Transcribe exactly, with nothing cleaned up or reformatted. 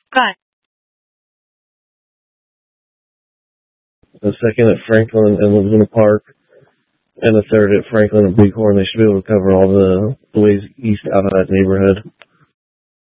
Five. The second at Franklin and Laguna Park, and the third at Franklin and Bighorn. They should be able to cover all the, the ways east out of that neighborhood.